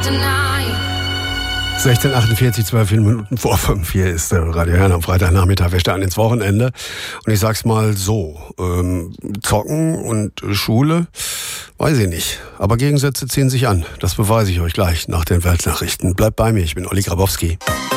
16:48, 12 Minuten vor 5. Hier ist der Radio Herne am Freitagnachmittag. Wir starten ins Wochenende. Und ich sag's mal so, Zocken und Schule, weiß ich nicht. Aber Gegensätze ziehen sich an. Das beweise ich euch gleich nach den Weltnachrichten. Bleibt bei mir, ich bin Olli Grabowski.